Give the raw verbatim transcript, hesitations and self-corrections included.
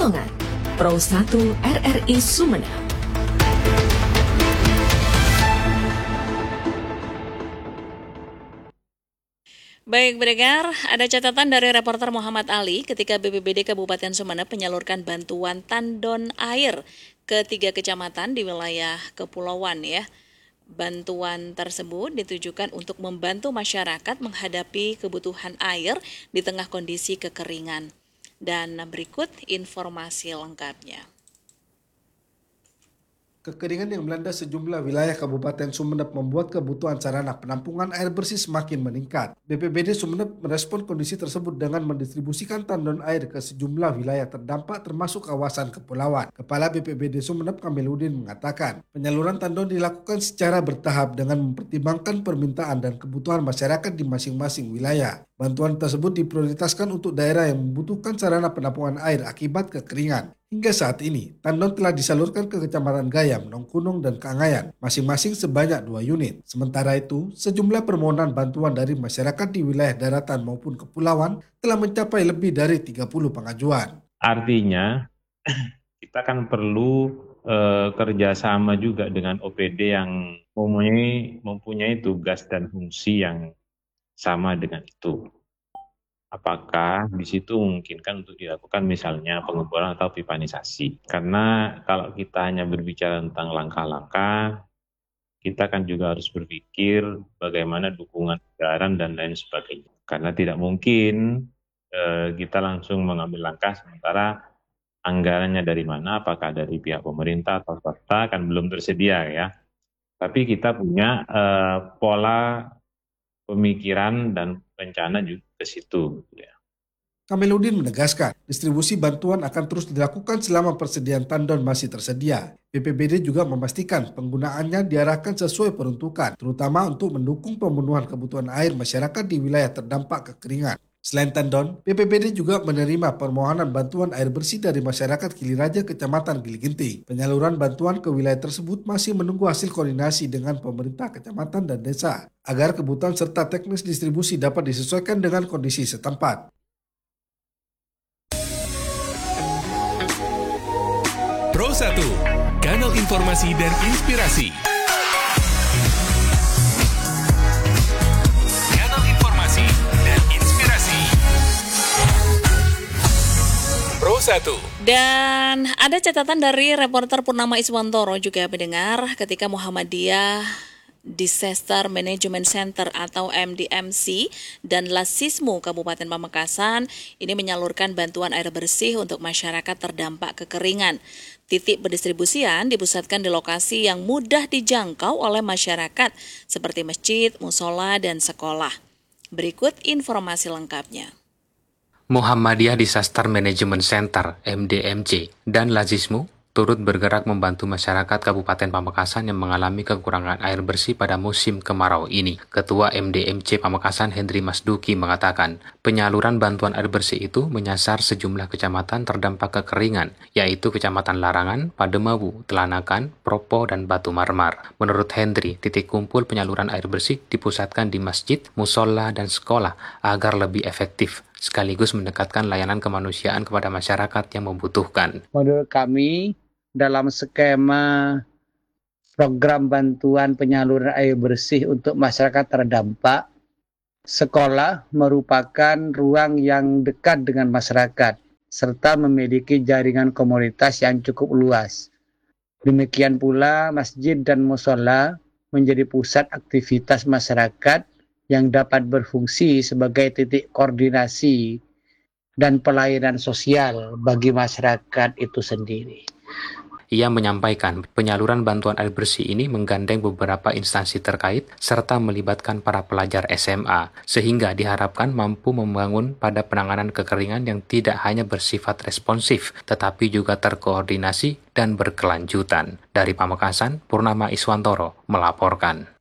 Dukungan Pro satu R R I Sumeneb. Baik, pendengar, ada catatan dari reporter Muhammad Ali ketika B P B D Kabupaten Sumeneb menyalurkan bantuan tandon air ke tiga kecamatan di wilayah kepulauan ya. Bantuan tersebut ditujukan untuk membantu masyarakat menghadapi kebutuhan air di tengah kondisi kekeringan. Dan berikut informasi lengkapnya. Kekeringan yang melanda sejumlah wilayah Kabupaten Sumeneb membuat kebutuhan sarana penampungan air bersih semakin meningkat. B P B D Sumeneb merespon kondisi tersebut dengan mendistribusikan tandon air ke sejumlah wilayah terdampak termasuk kawasan kepulauan. Kepala B P B D Sumeneb Kamiluddin mengatakan, penyaluran tandon dilakukan secara bertahap dengan mempertimbangkan permintaan dan kebutuhan masyarakat di masing-masing wilayah. Bantuan tersebut diprioritaskan untuk daerah yang membutuhkan sarana penampungan air akibat kekeringan. Hingga saat ini, tandon telah disalurkan ke Kecamatan Gayam, Nongkunung, dan Kangayan, masing-masing sebanyak dua unit. Sementara itu, sejumlah permohonan bantuan dari masyarakat di wilayah daratan maupun kepulauan telah mencapai lebih dari tiga puluh pengajuan. Artinya, kita kan perlu eh, kerjasama juga dengan O P D yang mempunyai, mempunyai tugas dan fungsi yang sama dengan itu. Apakah di situ memungkinkan untuk dilakukan misalnya pengeboran atau pipanisasi? Karena kalau kita hanya berbicara tentang langkah-langkah, kita kan juga harus berpikir bagaimana dukungan anggaran dan lain sebagainya. Karena tidak mungkin eh, kita langsung mengambil langkah sementara anggarannya dari mana, apakah dari pihak pemerintah atau swasta kan belum tersedia ya. Tapi kita punya eh, pola pemikiran dan rencana juga ke situ. Ya. Kamiluddin menegaskan, distribusi bantuan akan terus dilakukan selama persediaan tandon masih tersedia. B P B D juga memastikan penggunaannya diarahkan sesuai peruntukan, terutama untuk mendukung pemenuhan kebutuhan air masyarakat di wilayah terdampak kekeringan. Selain tandon, B P B D juga menerima permohonan bantuan air bersih dari masyarakat Giliraja, Kecamatan Giliginting. Penyaluran bantuan ke wilayah tersebut masih menunggu hasil koordinasi dengan pemerintah kecamatan dan desa, agar kebutuhan serta teknis distribusi dapat disesuaikan dengan kondisi setempat. Pro satu, kanal informasi dan inspirasi. Kanal informasi dan inspirasi. Pro satu. Dan ada catatan dari reporter Purnama Iswantoro juga pendengar ketika Muhammadiyah Disaster Management Center atau M D M C dan Lasismu Kabupaten Pamekasan ini menyalurkan bantuan air bersih untuk masyarakat terdampak kekeringan. Titik pendistribusian dipusatkan di lokasi yang mudah dijangkau oleh masyarakat seperti masjid, musola, dan sekolah. Berikut informasi lengkapnya. Muhammadiyah Disaster Management Center M D M C dan Lasismu turut bergerak membantu masyarakat Kabupaten Pamekasan yang mengalami kekurangan air bersih pada musim kemarau ini. Ketua M D M C Pamekasan Hendri Masduki mengatakan, penyaluran bantuan air bersih itu menyasar sejumlah kecamatan terdampak kekeringan, yaitu Kecamatan Larangan, Pademawu, Telanakan, Propo, dan Batu Marmar. Menurut Hendri, titik kumpul penyaluran air bersih dipusatkan di masjid, musola, dan sekolah agar lebih efektif, sekaligus mendekatkan layanan kemanusiaan kepada masyarakat yang membutuhkan. Menurut kami, dalam skema program bantuan penyaluran air bersih untuk masyarakat terdampak, sekolah merupakan ruang yang dekat dengan masyarakat, serta memiliki jaringan komunitas yang cukup luas. Demikian pula masjid dan musola menjadi pusat aktivitas masyarakat yang dapat berfungsi sebagai titik koordinasi dan pelayanan sosial bagi masyarakat itu sendiri. Ia menyampaikan penyaluran bantuan air bersih ini menggandeng beberapa instansi terkait serta melibatkan para pelajar S M A, sehingga diharapkan mampu membangun pada penanganan kekeringan yang tidak hanya bersifat responsif, tetapi juga terkoordinasi dan berkelanjutan. Dari Pamekasan, Purnama Iswantoro melaporkan.